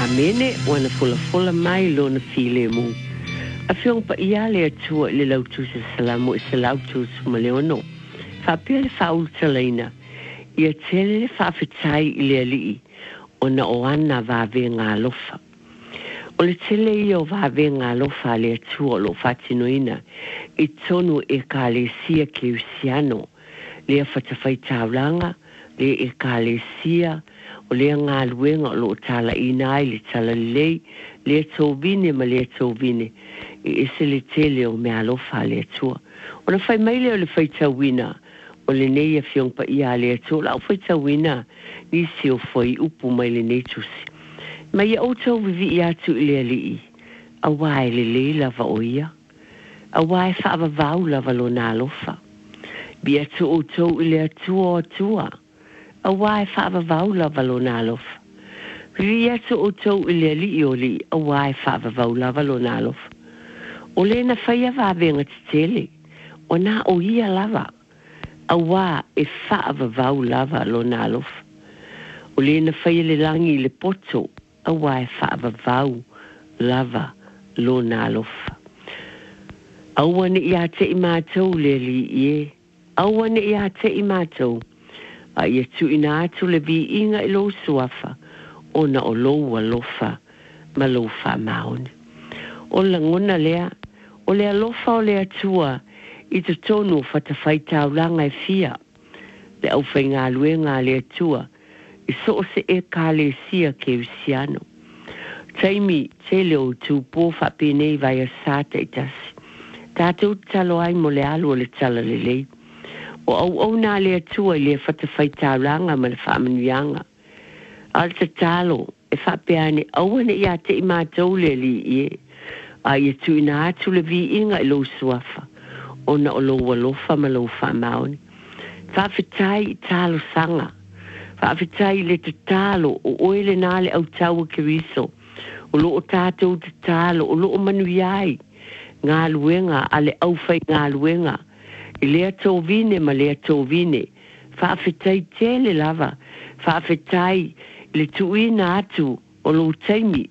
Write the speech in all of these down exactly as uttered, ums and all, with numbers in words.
mene wana fula fula mai lo na file mu. A fiong pa ia le atua le lautu sa salamu i sa lautu sa maleono. Fa pia le fa ultalaina. Ia tele le fa fitai i le alii. O na oana vave ngā lofa. O le tele i o vave ngā lofa le atua lo fatinoina. I tonu e ka le sia ke usiano. Le a fatawhai taulanga. Le e ka le sia. O le ngā luenga o lo tala inai le tala lei. Le tovine ma le tovine. I ese le tele o me alofa le atua. O na whai maile o le whai tawina. O le nei a fiong pa ia le atua. Lau whai tawina. Nisi o whai upu mai le nei tusi. Mai a o tau vivi i atu i le alii. A wae le le lava o ia. A wae whaava vau lava lo na alofa. Bi atu o tau i le atua o atua. A wae whaava vau lava lo na alofa. Bi atu o tau i le alii o li. A wae whaava vau lava lo na alofa. O le na whaia wawenga te tele. O na o ia lava. A wā e whaava vau lava lo na alofa. O le na whaia le langi le poto. A wā e whaava vau lava lo na alofa. Awane ia te i mātou le li ie. Awane ia te i mātou. A ia tu ina atu le vi inga i lo suafa. O na o loa lofa. Ma lofa maone. O la ngona lea. O le alofa o le atua. I te tonu whatawhai taulanga e fia. Le au whai ngā luenga le atua. I so se e ka le sia ke usiano. Taimi te leo tu po whapenei vai a sata i tasi. Tātou talo ai mo le alu o le tala le lei. O au au nā le atua i le whatawhai taulanga ma le whaamanuianga. Al te talo e whapeane auane i a te i mātou le li ie. A ia tu ina atu le vi inga i lo suafa. O na o lo walofa ma lo whamaoni. Whawhitai i talo sanga. Whawhitai le te talo o oele nale au taua ke riso. O lo o tātou te talo o lo o manuiai. Ngā luenga a le au whai ngā luenga. I lea tōvine ma lea tōvine. Whawhitai tele lava. Whawhitai le tuina atu o lo taimi.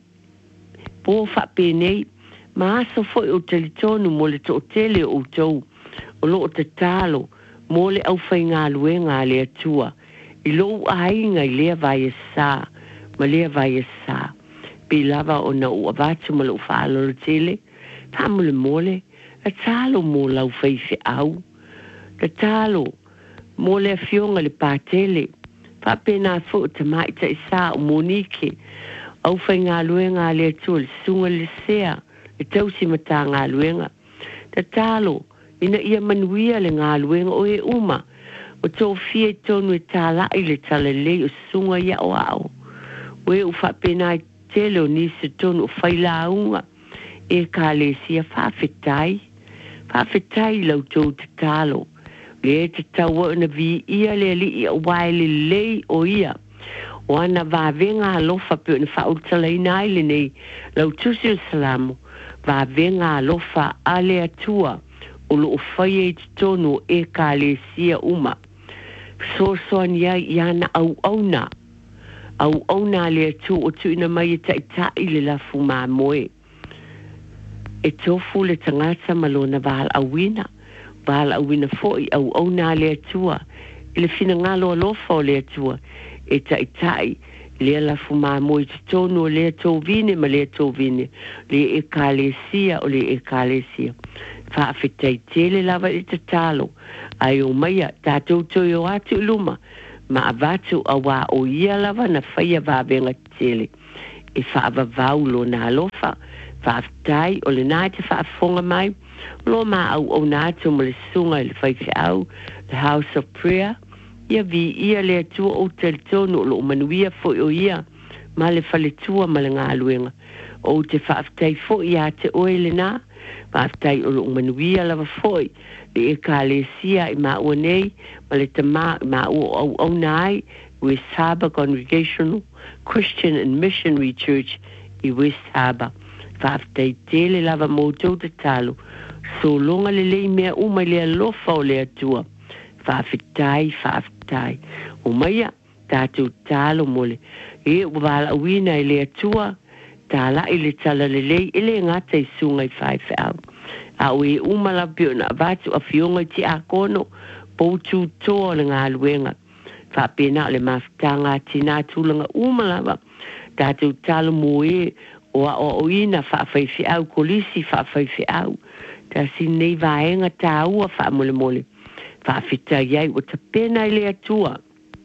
Po whapenei. Ma aso foi o telitonu mo le to tele o tau. O lo o te talo. Mo le au whai ngā luenga le atua. I lo ainga i lea vai e sā. Ma lea vai e sā. Pe lava o na ua vatu ma lo whaalo le tele. Tamu le mole. A talo mo lau whai se au. Ta talo. Mo le fionga le pātele. Whapena fo te maita i sā o monike. Au whai ngā luenga le atua le sunga le sea. E tau si mata ngā luenga. Ta talo, ina ia manuia le ngā luenga o e uma. O tō fia i tonu e tāla i le tala lei o sunga ia o au. O e u whapena i tele o nisi tonu o whailaunga. E ka le sia whawhetai. Whawhetai lau tō te talo. Le e te taua na vi ia le li i a waile lei o ia. O ana wawenga alofa pe o na whautala ina ile nei. Lau tusi o salamu. Va venga lofa ale atua o lo whaia i te tonu e ka le sia uma. So soan ia iana au auna. Au auna le atu o tu ina mai e ta ita i le lafu maa moe. E tofu le tangata malona vahal awina. Vahal awina foi au auna le atua. I le fina ngalo alofa o le atua. E ta itai. Le la fuma mo i tonu le tovine ma le tovine le e kalesia o le e kalesia fa fitai tele lava i te talo ai o mai tatou to yo atu luma ma avatu awa o ia lava na faia va venga tele e fa va vaulo na lofa fa tai o le nate fa fonga mai lo ma au o natu mo le sunga le fai au the house of prayer. Ia vi ia le atua o te tonu lo manuia fo o ia ma le fale tua ma le ngā luenga. O te whaafitai fo ia te oele nā, whaafitai o lo manuia lava foi, le e ka le sia i ma ua nei, ma le tama i ma ua au au nai, West Harbour Congregational Christian and Missionary Church i West Harbour. Whaafitai tele lava mo tau te talo, so longa le lei mea uma le alofa o le atua. Whaafitai, whaafitai. O maia, tātou tālo mole. E wala wina i le atua, tala i le tala le lei i le ngata i sunga i whai whau. A ui umala pio na vatu a fionga i ti a kono poutu toa le ngā luenga. Whapena le mafutanga tina tūlanga umalawa. Tātou talo moe o a o ina whawhai whiau kolisi whawhai whiau. Tā si nei vaenga tā ua whamole mole. Whawhita iai o ta pena i le atua.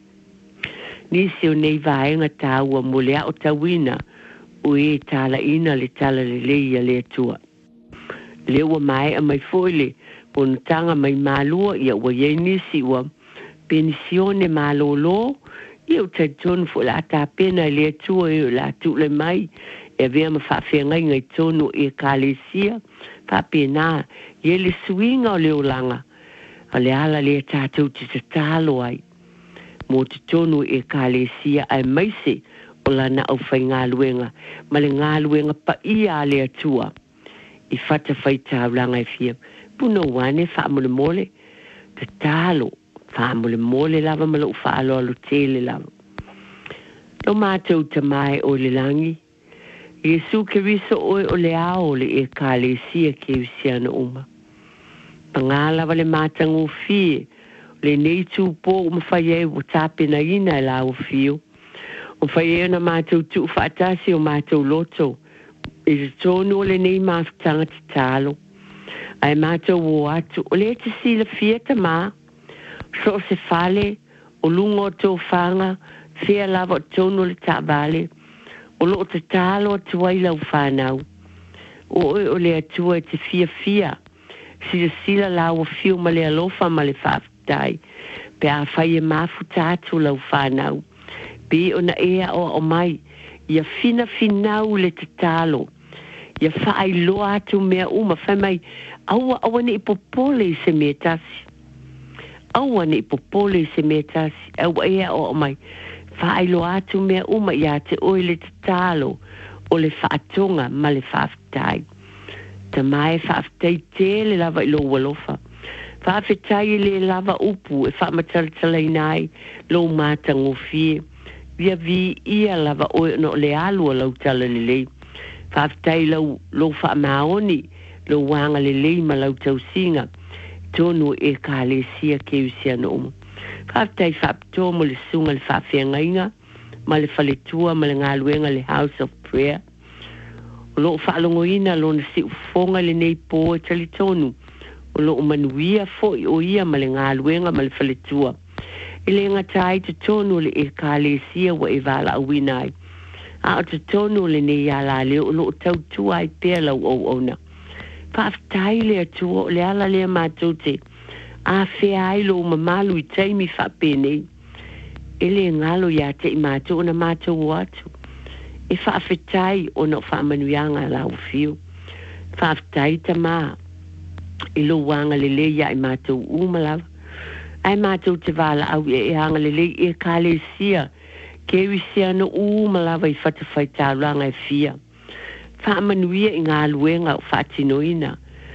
Nisi o nei vaenga tā ua mole a o ta wina o e tala ina le tala le leia le atua. Le ua mai a mai foile o tanga mai malua ia ua iei nisi ua pensione malolo ia o ta tonu fo la ta pena i le atua e o la tu le mai e vea ma whawhengai ngai tonu e kalesia whapena ie le suinga o le olanga a le ala le tātou te te talo ai mo te tonu e kalesia ai maise o lana au whai ngā luenga ma le ngā luenga pa ia le atua i whata whai tāulanga e fia puno wane whaamole mole te talo whaamole mole lava ma lau whaalo alo tele lava no mātou te mai o le langi Yesu ke viso oe o le ao le e kalesia ke usiana uma pangala wale mātangu fie le nei tūpō o mawhai e o tāpena ina e lau fio o whai e na mātou tu whaatasi o mātou loto e te tonu o le nei mawhtanga te talo ai mātou o atu o le te sila fieta mā so se fale o lungo tō whanga fea lava o tonu le tābale o lo te talo atu ai lau whanau o oi o le atua te fia fia sila sila lau o fio ma le alofa ma le whaftai pe a whai e mafuta atu lau whanau pe o na ea o o mai ia fina finau le te talo ia whaai loa atu mea uma whai mai aua aua ne ipopole se mea tasi aua ne ipopole se mea tasi aua ea o o mai whaai loa atu mea uma ia te oi le te talo o le whaatonga ma le whaftai ta mai whaftai tele lava i lo walofa whafetai le lava upu e whaamataltalai nai lo mātango fie ia vi ia lava oi no le alua lau tala le lei whaftai lau lo whaamaoni lo wanga le lei ma lau tausinga tonu e ka le sia ke usia no umu whaftai whapto mo le sunga le whawhiangainga ma le whaletua ma le ngāluenga le House of Prayer o lo whaalongoina lo na si ufonga le nei pō e tali tonu o lo manuia fo i o ia ma le ngāluenga ma le whaletua e le ngatai te tonu le e ka le sia wa e wala awinai a o te tonu le nei ala leo o lo tautua ai pēr lau au ona whaftai le atua o le ala le mātote a whea ai lo mamalu i teimi whapene e le ngalo ia te i mātou o na mātou atu e whaafetai o na whaamanuianga lau fio whaafetai ta mā i lo wanga le le ia i mātou umalawa ai mātou te wala au e e hanga le le e ka le sia ke wisia no umalawa i whatawhai tālanga e fia whaamanuia i ngā luenga o whaatinoina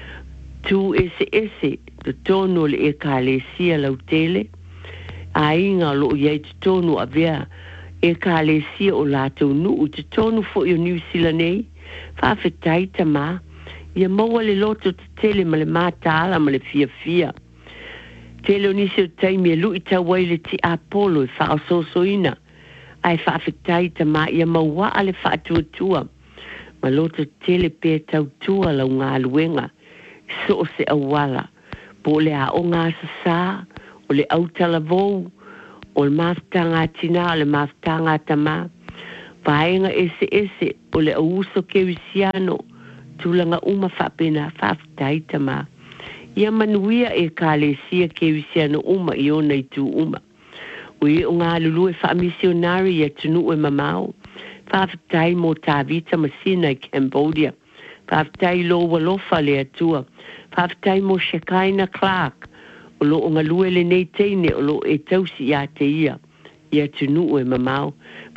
tu ese ese te tono le e ka le sia lau tele a inga lo iei te tono a vea e ka le sia o lātou nuu te tono fo i o New Zealand nei whaafetai ta mā ia maua le loto te tele ma le mātāla ma le fia fia tele o nisi o taimi e lui tawai le ti Apollo e whaasosoina ai whaafetai ta mā ia maua ale whaatuatua ma loto tele pe tautua lau ngā luenga so se awala po le a o ngā sasa o le autala vou o le mafutanga tina o le mafutanga tama vaenga ese ese o le auso ke wisiano tulanga uma whapena whafutai tama ia manuia e ka le sia ke wisiano uma i ona i tu uma o i o ngā lulu e whaamisionari e tunu e mamao whafutai mo tāvita masina i Cambodia whafutai lo walofa le atua whafutai mo Shekaina Clark o lo o ngalue le nei teine o lo e tausi ia te ia ia tunu e mamao